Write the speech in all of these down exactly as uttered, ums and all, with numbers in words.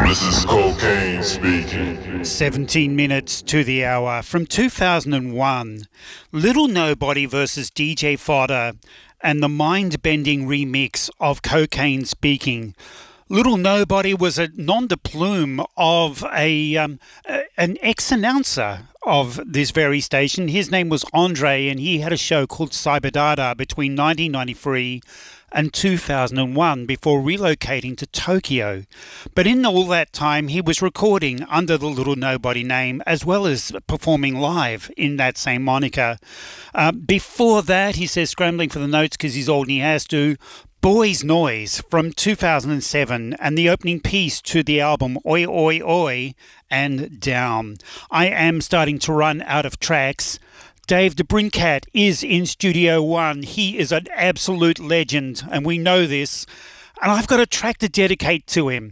This is Cocaine speaking. seventeen minutes to the hour. From two thousand one, Little Nobody versus D J Fodder and the mind-bending remix of Cocaine Speaking. Little Nobody was a nom de plume of a um, a, an ex-announcer of this very station. His name was Andre, and he had a show called Cyberdata between nineteen ninety-three and two thousand one before relocating to Tokyo. But in all that time, he was recording under the Little Nobody name as well as performing live in that same moniker. Uh, before that, he says, scrambling for the notes because he's old and he has to, Boys Noise from two thousand seven and the opening piece to the album Oi Oi Oi and Down. I am starting to run out of tracks. Dave DeBrincat is in Studio One. He is an absolute legend, and we know this. And I've got a track to dedicate to him.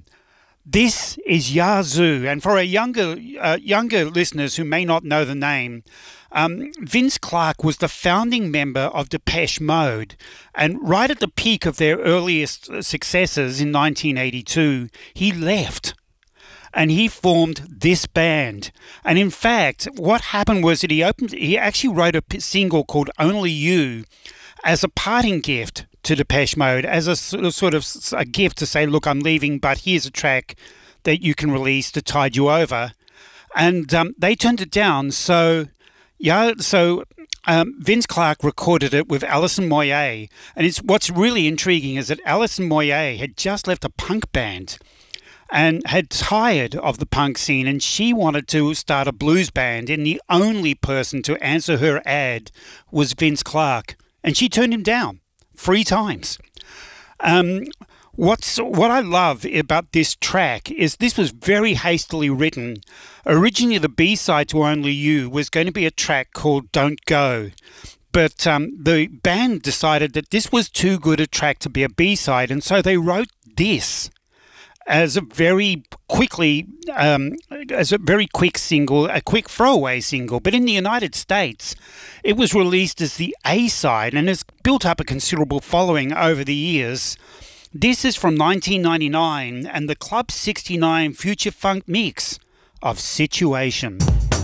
This is Yazoo, and for our younger uh, younger listeners who may not know the name, um, Vince Clarke was the founding member of Depeche Mode, and right at the peak of their earliest successes in nineteen eighty-two, he left. And he formed this band. And in fact, what happened was that he opened, he actually wrote a single called Only You as a parting gift to Depeche Mode, as a sort of a gift to say, look, I'm leaving, but here's a track that you can release to tide you over. And um, they turned it down. So, yeah, so um, Vince Clarke recorded it with Alison Moyet. And it's what's really intriguing is that Alison Moyet had just left a punk band and had tired of the punk scene, and she wanted to start a blues band, and the only person to answer her ad was Vince Clarke, and she turned him down three times. Um, what's what I love about this track is this was very hastily written. Originally, the B-side to Only You was going to be a track called Don't Go, but um, the band decided that this was too good a track to be a B-side, and so they wrote this as a very quickly, um, as a very quick single, a quick throwaway single. But in the United States, it was released as the A-side and has built up a considerable following over the years. This is from nineteen ninety-nine and the Club sixty-nine Future Funk mix of Situation.